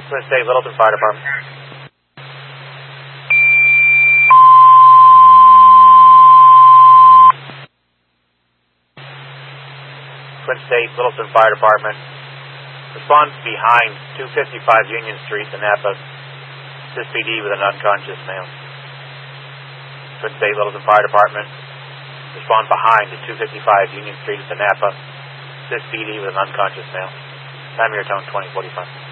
Twin State, Littleton Fire Department. Twin State, Littleton Fire Department. Respond behind 255 Union Street in Napa. Assist PD with an unconscious male. Twin State, Littleton Fire Department. Respond behind at 255 Union Street in Napa. Assist PD with an unconscious male. Time of your tone 2045.